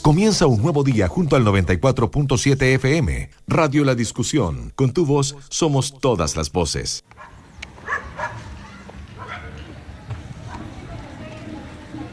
Comienza un nuevo día junto al 94.7 FM. Radio La Discusión. Con tu voz somos todas las voces.